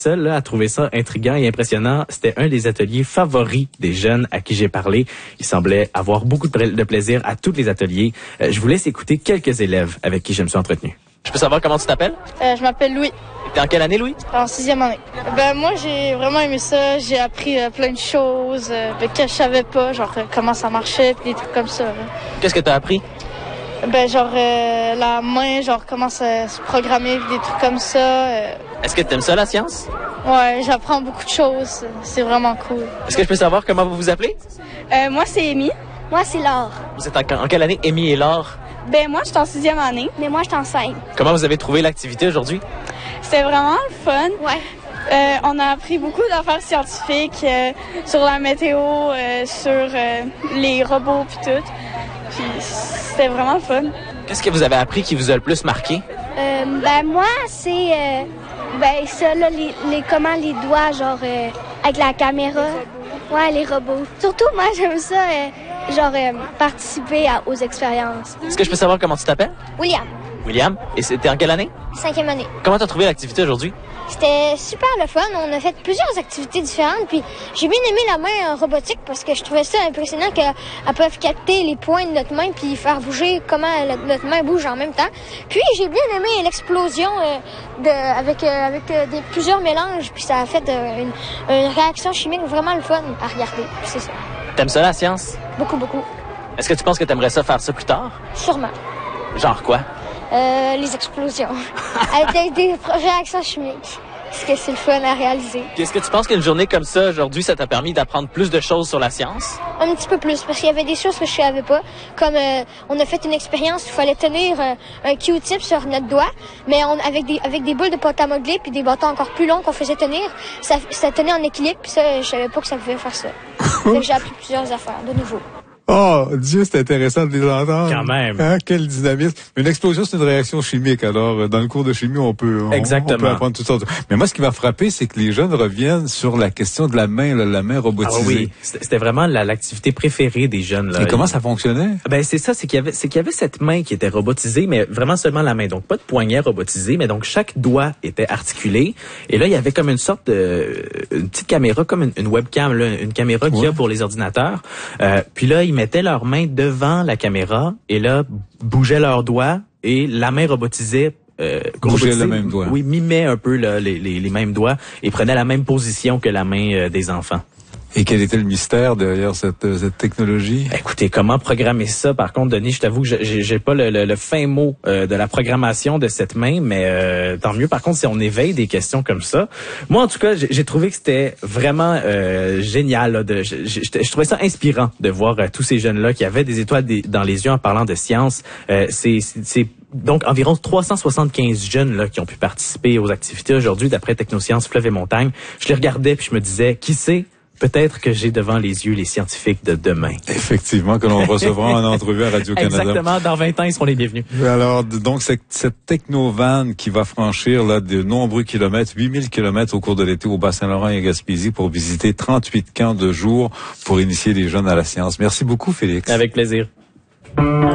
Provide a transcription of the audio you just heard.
Seul là, à trouver ça intriguant et impressionnant, c'était un des ateliers favoris des jeunes à qui j'ai parlé. Ils semblaient avoir beaucoup de plaisir à tous les ateliers. Je vous laisse écouter quelques élèves avec qui je me suis entretenu. Je peux savoir comment tu t'appelles? Je m'appelle Louis. T'es en quelle année, Louis? En 6e année. Moi, j'ai vraiment aimé ça. J'ai appris plein de choses que je savais pas, genre comment ça marchait, pis des trucs comme ça. Qu'est-ce que t'as appris? La main, genre comment se programmer, des trucs comme ça. Est-ce que t'aimes ça, la science? Ouais, j'apprends beaucoup de choses. C'est vraiment cool. Est-ce que je peux savoir comment vous vous appelez? Moi, c'est Amy. Moi, c'est Laure. Vous êtes en quelle année, Amy et Laure? Moi, je suis en 6e année. Mais moi, je suis en 5. Comment vous avez trouvé l'activité aujourd'hui? C'était vraiment le fun. Ouais. On a appris beaucoup d'affaires scientifiques sur la météo, sur les robots puis tout. Puis c'était vraiment le fun. Qu'est-ce que vous avez appris qui vous a le plus marqué? Moi, c'est ça, là, comment les doigts, genre, avec la caméra. Ouais, les robots. Surtout, moi, j'aime ça, participer aux expériences. Est-ce que je peux savoir comment tu t'appelles? William, et c'était en quelle année? 5e année. Comment t'as trouvé l'activité aujourd'hui? C'était super le fun. On a fait plusieurs activités différentes. Puis j'ai bien aimé la main robotique parce que je trouvais ça impressionnant qu'elles peuvent capter les points de notre main puis faire bouger comment notre main bouge en même temps. Puis j'ai bien aimé l'explosion avec plusieurs mélanges. Puis ça a fait une réaction chimique vraiment le fun à regarder. C'est ça. T'aimes ça, la science? Beaucoup, beaucoup. Est-ce que tu penses que t'aimerais ça faire ça plus tard? Sûrement. Genre quoi? Les explosions. Avec des réactions chimiques. Parce que c'est le fun à réaliser. Est-ce que tu penses qu'une journée comme ça, aujourd'hui, ça t'a permis d'apprendre plus de choses sur la science? Un petit peu plus, parce qu'il y avait des choses que je savais pas. Comme on a fait une expérience où il fallait tenir un Q-tip sur notre doigt, mais avec des boules de pâte à modeler puis des bâtons encore plus longs qu'on faisait tenir, ça tenait en équilibre, puis ça, je savais pas que ça pouvait faire ça. Donc j'ai appris plusieurs affaires de nouveau. Oh, Dieu, c'est intéressant de les entendre. Quand même. Hein, quel dynamisme. Une explosion, c'est une réaction chimique. Alors, dans le cours de chimie, on peut apprendre toutes sortes. Mais moi, ce qui m'a frappé, c'est que les jeunes reviennent sur la question de la main, la main robotisée. Ah oui, c'était vraiment l'activité préférée des jeunes. Là. Et comment ça fonctionnait? C'est ça, c'est qu'il y avait cette main qui était robotisée, mais vraiment seulement la main. Donc, pas de poignet robotisé, mais donc chaque doigt était articulé. Et là, il y avait comme une sorte une petite caméra, comme une webcam, là, une caméra qu'il y a pour les ordinateurs. Puis là, ils mettaient leurs mains devant la caméra et là, bougeaient leurs doigts et la main robotisée bougeait le même doigt. Oui, mimait un peu les mêmes doigts et prenait la même position que la main des enfants. Et quel était le mystère derrière cette technologie? Écoutez, comment programmer ça? Par contre, Denis, je t'avoue que j'ai pas le fin mot de la programmation de cette main, mais tant mieux. Par contre, si on éveille des questions comme ça, moi, en tout cas, j'ai trouvé que c'était vraiment génial. Là, je trouvais ça inspirant de voir tous ces jeunes-là qui avaient des étoiles dans les yeux en parlant de science. C'est donc environ 375 jeunes là qui ont pu participer aux activités aujourd'hui d'après Technosciences Fleuve et Montagne. Je les regardais puis je me disais, qui sait? Peut-être que j'ai devant les yeux les scientifiques de demain. Effectivement, que l'on recevra en entrevue à Radio-Canada. Exactement, dans 20 ans, ils seront les bienvenus. Alors, donc, cette technovan qui va franchir là de nombreux kilomètres, 8000 kilomètres au cours de l'été au Bas-Saint-Laurent et à Gaspésie pour visiter 38 camps de jour pour initier les jeunes à la science. Merci beaucoup, Félix. Avec plaisir.